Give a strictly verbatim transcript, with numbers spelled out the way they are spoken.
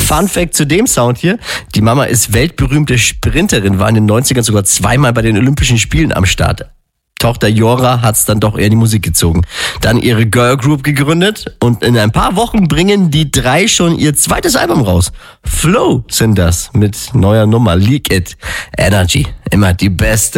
Fun Fact zu dem Sound hier. Die Mama ist weltberühmte Sprinterin, war in den neunzigern sogar zweimal bei den Olympischen Spielen am Start. Tochter Jora hat's dann doch eher in die Musik gezogen. Dann ihre Girl Group gegründet und in ein paar Wochen bringen die drei schon ihr zweites Album raus. Flow sind das mit neuer Nummer Leak It. Energy, immer die beste.